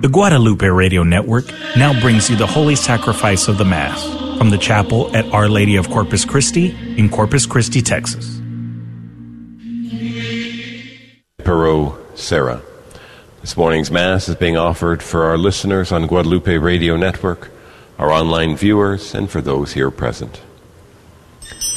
The Guadalupe Radio Network now brings you the Holy Sacrifice of the Mass from the chapel at Our Lady of Corpus Christi in Corpus Christi, Texas. Perot, Sarah. This morning's Mass is being offered for our listeners on Guadalupe Radio Network, our online viewers, and for those here present.